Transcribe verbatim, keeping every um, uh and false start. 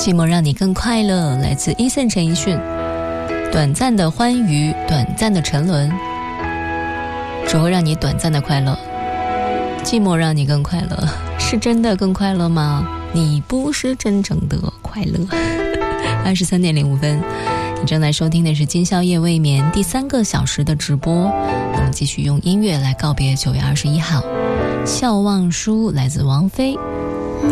寂寞让你更快乐，来自伊森陈奕迅。短暂的欢愉，短暂的沉沦，只会让你短暂的快乐。寂寞让你更快乐，是真的更快乐吗？你不是真正的快乐。二十三点零五分，你正在收听的是今宵夜未眠第三个小时的直播。我们继续用音乐来告别九月二十一号。笑忘书来自王菲，